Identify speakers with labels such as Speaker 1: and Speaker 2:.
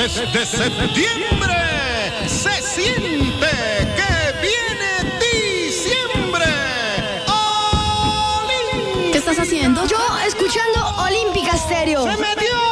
Speaker 1: Desde septiembre se siente que viene diciembre.
Speaker 2: ¿Qué estás haciendo?
Speaker 3: Yo escuchando Olímpica Stereo.
Speaker 1: ¡Se metió!